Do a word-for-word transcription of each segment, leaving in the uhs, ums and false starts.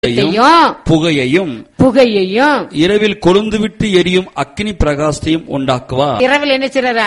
புகையையும் புகையையும் இரவில் கொழுந்துவிட்டு எரியும் அக்கினி பிரகாசத்தையும் உண்டாக்குவார். இரவில் என்ன செய்றாரா?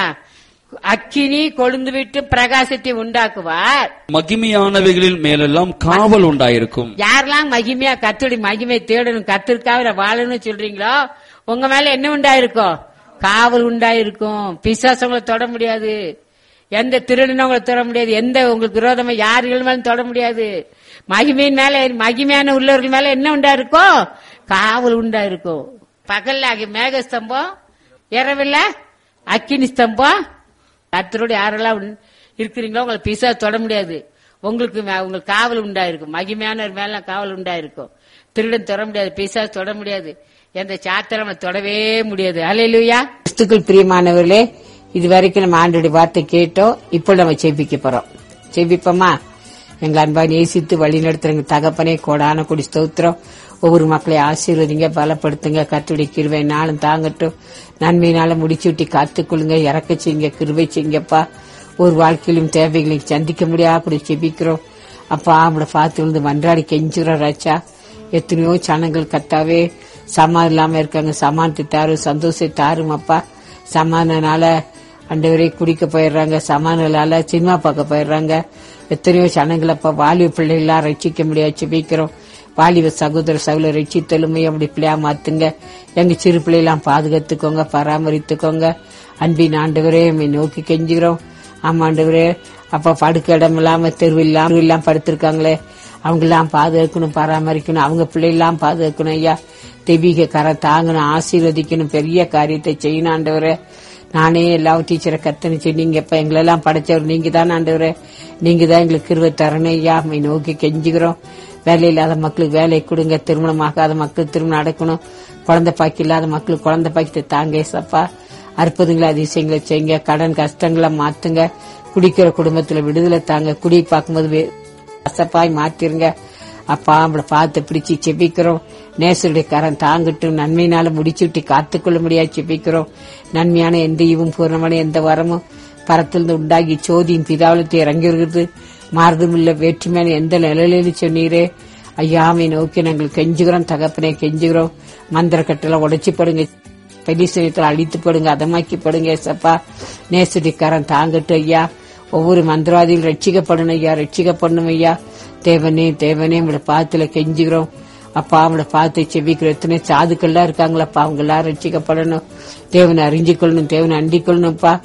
அக்கினி கொழுந்து விட்டு பிரகாசத்தை உண்டாக்குவார். மகிமையானவைகளின் மேலெல்லாம் காவல் உண்டாயிருக்கும். யாரெல்லாம் மகிமையா கர்த்தருடைய மகிமை தேடணும், கர்த்தருக்காக வாழணும்னு சொல்றீங்களோ உங்க மேல என்ன உண்டாயிருக்கும்? காவல் உண்டாயிருக்கும். பிசாசங்களை தொட முடியாது, எந்த திருடனவங்களை தொட முடியாது, எந்த உங்களுக்கு விரோதமா யார்கள் மேலும் தொட முடியாது. மகிமையின் மேல மகிமையான உள்ளவர்கள் மேல என்ன உண்டா இருக்கும்? காவல் உண்டா இருக்கும். பகல்ல மேக ஸ்தம்பம், இரவுல அக்கினி ஸ்தம்பம். கர்த்தரோடு யாரெல்லாம் இருக்கிறீங்களோ உங்களை பிசாசு தொட முடியாது. உங்களுக்கு உங்களுக்கு காவல் உண்டாயிருக்கும். மகிமையானவர் மேல காவல் உண்டாயிருக்கும். திருடன் தொட முடியாது, பிசாசு தொட முடியாது, எந்த சாத்திரம் தொடவே முடியாது. அல்லேலூயா. கிறிஸ்துக்குள் பிரியமானவர்களே, இதுவரைக்கும் நம்ம ஆண்டோடைய வார்த்தை கேட்டோம். இப்போ நம்ம செபிக்க போறோம். செபிப்போமா? எங்களை அன்பா நேசித்து வழி நடத்துறங்க தகப்பனே, கோடான கொடி ஸ்தோத்திரம். ஒவ்வொரு மக்களை ஆசீர்வதிங்க, பலப்படுத்துங்க. கர்த்தருடைய கிருபை நாளும் தாங்கட்டும். நன்மையினால முடிச்சு விட்டு காத்துக்கொள்ளுங்க, இறக்க செய்யுங்க, கிருபை செய்யுங்கப்பா. ஒரு வாழ்க்கையிலும் தேவைகளை சந்திக்க முடியாது கூட செபிக்கிறோம் அப்பா. அவங்கள பார்த்து விழுந்து மன்றாடி கெஞ்சுறோம் ராச்சா. எத்தனையோ சனங்கள் கத்தாவே சமாதானம் இல்லாம இருக்காங்க. சமானத்தை தாரும், சந்தோஷத்தை தாரும் அப்பா. சமாதானால அண்டவரே குடிக்க போயிடுறாங்க, சமாதானால சினிமா பார்க்க போயிடுறாங்க. எத்தனையோ சனங்களப்பா வாலிப பிள்ளைகளா ரட்சிக்க முடியாது செபிக்கிறோம். வாலிப சகோதர சகோதர ரட்சித்தலுமே அப்படி பிள்ளையா மாத்துங்க. எங்க சிறு பிள்ளைலாம் பாதுகாத்துக்கோங்க, பராமரித்துக்கோங்க. அன்பின் ஆண்டவரே நம்மை நோக்கி கெஞ்சுகிறோம். ஆமா ஆண்டவரே, அப்பா படுக்க இடம் இல்லாம தெருவு இல்லாம எல்லாம் படுத்திருக்காங்களே, அவங்க எல்லாம் பாதுகாக்கணும், பராமரிக்கணும். அவங்க பிள்ளைலாம் பாதுகாக்கணும் ஐயா. தெய்வீக கரை தாங்கணும், ஆசீர்வதிக்கணும், பெரிய காரியத்தை செய்யணும் ஆண்டவரே. நானே எல்லா டீச்சரை கத்தனை சொன்னீங்க. இப்ப எங்களெல்லாம் படைச்சவர் நீங்க தான் ஆண்டவரே. நீங்க தான் எங்களுக்கு கிருபை தரணும் ஐயா. நம்மை நோக்கி கெஞ்சுகிறோம். வேலை இல்லாத மக்களுக்கு வேலை கொடுங்க, திருமணம் ஆகாத மக்களுக்கு திருமணம் நடக்கணும், குழந்தை பாக்கி இல்லாத மக்களுக்கு குழந்தை பாக்கியத்தை தாங்க ஏசப்பா. அற்புதங்களை அதிசயங்களை செய்யுங்க, கடன் கஷ்டங்களை மாத்துங்க, குடிக்கிற குடும்பத்துல விடுதலை தாங்க, குடி பார்க்கும்போது அசப்பாய் மாத்திருங்க அப்பா. நம்மளை பார்த்து பிடிச்சி செபிக்கிறோம். நேசருடைய கரம் தாங்கட்டும். நன்மையினால முடிச்சுட்டு காத்துக்கொள்ள முடியாது செபிக்கிறோம். நன்மையான எந்த ஈவும் பூர்ணமான எந்த வரமும் பரத்திலிருந்து உண்டாகி சோதியின் பிதாவலத்தை இறங்கி வருகிறது. மார்க்கம் இல்ல வேற்றுமையான எந்த நிலையில சொன்னீரே ஐயாமை நோக்கி நாங்கள் கெஞ்சுகிறோம் தகப்பனே, கெஞ்சுகிறோம். மந்திர கட்டளை உடைச்சிப்படுங்க, பெலிசனத்தில் அழித்துப்படுங்க, அதமாக்கிப்படுங்க ஏசப்பா. நேசருடைய கரம் தாங்கட்டும் ஐயா. ஒவ்வொரு மந்திரவாதியும் ரட்சிக்கப்படணும் ஐயா, ரட்சிக்கப்படணும் ஐயா. தேவனே தேவனே உங்களோட பாத்துல கெஞ்சுகிறோம் அப்பா. அவங்களோட பார்த்து செவிக்கிறோம். எத்தனை சாதுக்கள்லாம் இருக்காங்களப்பா, அவங்க எல்லாரும் ரட்சிக்கப்படணும். தேவனை அறிஞ்சு கொள்ளணும், தேவனை அண்டிக் கொள்ளணும்ப்பா.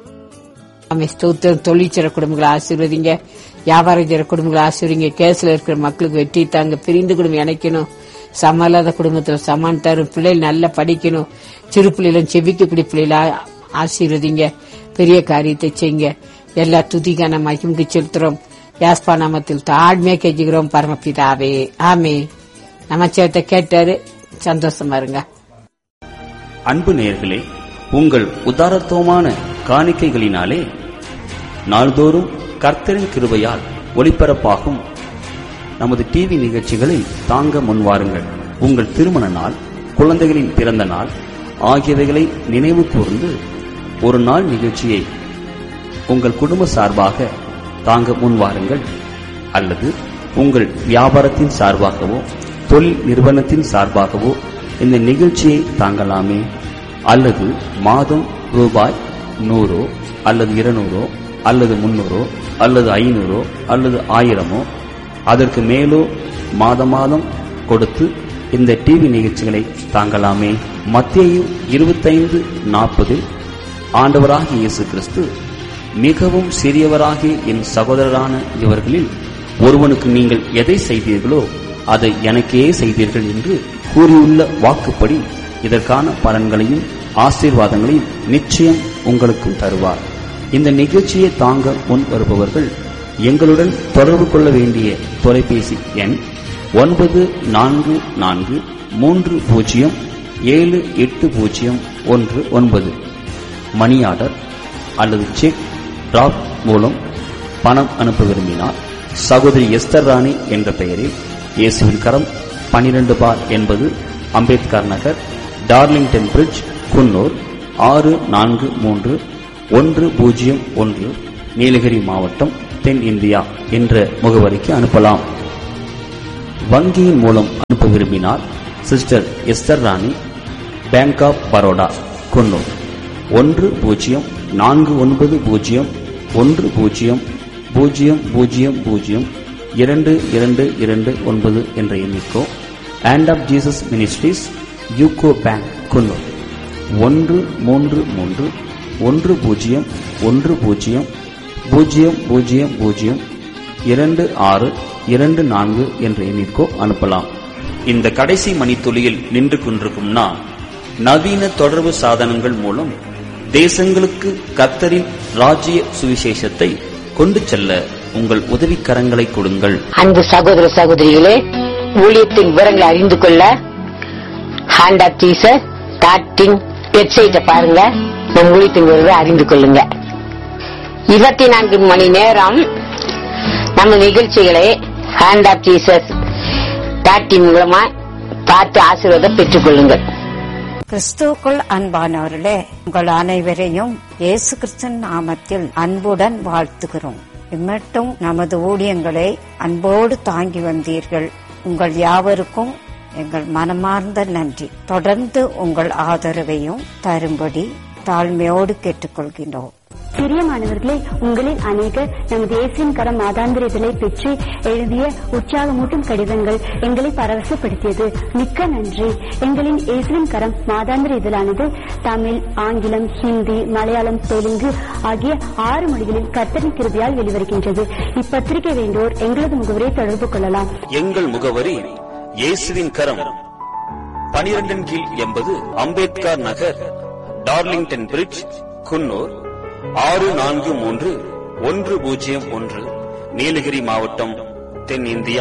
ஸ்தோத்திரம். தொழிற்சர குடும்பங்களை ஆசீர்வதிங்க, வியாபாரம் செய்யற குடும்பங்களை ஆசீர்வதிங்க. கேஸ்ல இருக்கிற மக்களுக்கு வெற்றி தாங்க, பிரிந்து குடும்பம் இணைக்கணும். சமாளாத குடும்பத்துல சமான் தரும். பிள்ளைகள் நல்லா படிக்கணும். சிறு பிள்ளைகளும் செவிக்கக்கூடிய பிள்ளைகளா ஆசீர்வதிங்க. பெரிய காரியத்தை செய்யுங்க. எல்லா துதிக்கான மகிமுக்கு செலுத்துறோம். யாஸ்பா நாமத்தில் தாழ்மையா கெஞ்சுகிறோம் பரமபிதாவே, ஆமே. நமச்சேத்தை கேட்டாரு, சந்தோஷமா இருங்க. அன்பு நேயர்களே, உங்கள் உதாரத்துவமான காணிக்கைகளினாலே நாள்தோறும் கர்த்தரின் கிருபையால் ஒளிபரப்பாகும் நமது டிவி நிகழ்ச்சிகளை தாங்க முன்வாருங்கள். உங்கள் திருமண நாள், குழந்தைகளின் பிறந்த நாள் ஆகியவைகளை நினைவு கூர்ந்து ஒரு நாள் நிகழ்ச்சியை உங்கள் குடும்ப சார்பாக தாங்க முன்வாருங்கள். அல்லது உங்கள் வியாபாரத்தின் சார்பாகவோ தொழில் நிறுவனத்தின் சார்பாகவோ இந்த நிகழ்ச்சியை தாங்கலாமே. அல்லது மாதம் ரூபாய் நூறோ அல்லது இருநூறோ அல்லது முன்னூறோ அல்லது ஐநூறோ அல்லது ஆயிரமோ அதற்கு மேலோ மாத மாதம் கொடுத்து இந்த டிவி நிகழ்ச்சிகளை தாங்கலாமே. மத்தேயு இருபத்தைந்து நாற்பதில் ஆண்டவராகிய இயேசு கிறிஸ்து, மிகவும் சிறியவராகிய என் சகோதரரான இவர்களில் ஒருவனுக்கு நீங்கள் எதை செய்தீர்களோ அதை எனக்கே செய்தீர்கள் என்று கூறியுள்ள வாக்குப்படி இதற்கான பலன்களையும் ஆசீர்வாதங்களையும் நிச்சயம் உங்களுக்கும் தருவார். இந்த நிகழ்ச்சியை தாங்க முன் வருபவர்கள் எங்களுடன் தொடர்பு கொள்ள வேண்டிய தொலைபேசி எண் ஒன்பது நான்கு நான்கு மூன்று பூஜ்ஜியம் ஏழு எட்டு பூஜ்ஜியம் ஒன்று ஒன்பது. மணி ஆர்டர் அல்லது செக் டிராப் மூலம் பணம் அனுப்ப விரும்பினார் சகோதரி எஸ்தர் ராணி என்ற பெயரில் இயேசுவின் கரம் பனிரெண்டு பார் என்பது அம்பேத்கர் நகர், டார்லிங்டன் பிரிட்ஜ், குன்னூர் ஆறு நான்கு மூன்று ஒன்று பூஜ்ஜியம் ஒன்று, நீலகிரி மாவட்டம், தென் இந்தியா என்ற முகவரிக்கு அனுப்பலாம். வங்கியின் மூலம் அனுப்ப விரும்பினால் sister Esther Rani, bank of Baroda, Coonoor ஒன்று பூஜ்ஜியம் நான்கு ஒன்பது பூஜ்ஜியம் ஒன்று பூஜ்ஜியம் பூஜ்ஜியம் பூஜ்ஜியம் பூஜ்ஜியம் இரண்டு இரண்டு இரண்டு ஒன்பது என்ற எண்ணிக்கோ, hand of Jesus ministries, UCO bank, Coonoor ஒன்று மூன்று மூன்று ஒன்று பூஜ்ஜியம் ஒன்று பூஜ்ஜியம் பூஜ்ஜியம் பூஜ்ஜியம் பூஜ்ஜியம் இரண்டு ஆறு இரண்டு நான்கு என்ற எண்ணிற்கோ அனுப்பலாம். இந்த கடைசி மணித்துளியில் நின்று கொண்டிருக்கும் நான், நவீன தொடர்பு சாதனங்கள் மூலம் தேசங்களுக்கு கர்த்தரின் ராஜ்ய சுவிசேஷத்தை கொண்டு செல்ல உங்கள் உதவிக்கரங்களை கொடுங்கள். அன்பு சகோதர சகோதரிகளே, ஊழியத்தின் விவரங்களை அறிந்து கொள்ள hand of Jesus dot in வெப்சைட்டை பாருங்க. நம் ஊழியத்தின் விவரங்களை அறிந்து கொள்ளுங்க. இருபத்தி நான்கு மணி நேரம் நம்ம நிகழ்ச்சிகளை hand of Jesus dot in மூலமா பார்த்து ஆசீர்வாதம் பெற்றுக் கொள்ளுங்கள். கிறிஸ்துவுக்குள் அன்பானவர்களே, உங்கள் அனைவரையும் இயேசு கிறிஸ்துவின் நாமத்தில் அன்புடன் வாழ்த்துகிறோம். இம்மட்டும் நமது ஊழியங்களை அன்போடு தாங்கி வந்தீர்கள். உங்கள் யாவருக்கும் எங்கள் மனமார்ந்த நன்றி. தொடர்ந்து உங்கள் ஆதரவையும் தரும்படி தாழ்மையோடு கேட்டுக்கொள்கின்றோம். பிரியமானவர்களே, உங்களில் அநேகர் நமது இயேசுவின் கரம் மாதாந்திர இதழை பெற்று எழுதிய உற்சாகமூட்டும் கடிதங்கள் எங்களை பரவசப்படுத்தியது. மிக்க நன்றி. எங்களின் இயேசுவின் கரம் மாதாந்திர இதழானது தமிழ், ஆங்கிலம், ஹிந்தி, மலையாளம், தெலுங்கு ஆகிய ஆறு மொழிகளில் கர்த்தரின் கிருபையால் வெளிவருகின்றது. இப்பத்திரிகை வேண்டோர் எங்களது முகவரை தொடர்பு கொள்ளலாம். எங்கள் முகவரி இயேசுவின் கரம், பனிரெண்டின் கீழ் எண்பது அம்பேத்கர் நகர், டார்லிங்டன் பிரிட்ஜ், குன்னூர் ஆறு நான்கு மூன்று ஒன்று பூஜ்ஜியம் ஒன்று, நீலகிரி மாவட்டம், தென்னிந்தியா.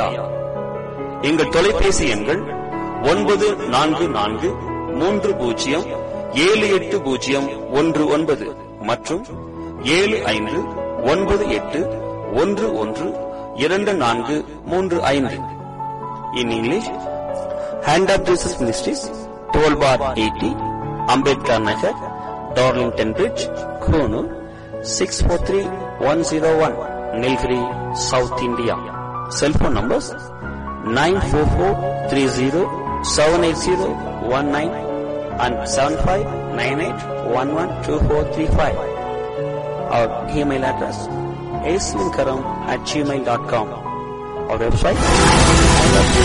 எங்கள் தொலைபேசி எண்கள் ஒன்பது நான்கு நான்கு மூன்று பூஜ்ஜியம் ஏழு எட்டு பூஜ்ஜியம் ஒன்று ஒன்பது மற்றும் ஏழு ஐந்து ஒன்பது எட்டு ஒன்று ஒன்று இரண்டு நான்கு மூன்று ஐந்து. In English, Hand of Jesus Ministries, twelve bar eighty, Ambedkar Nagar, Darlington Bridge, Konoor, six four three one zero one, Nilgiri, South India. Cell phone numbers nine four four three zero seven eight zero one nine and seven five nine eight one one two four three five. Our email address is aislinkaram at gmail dot com. Our website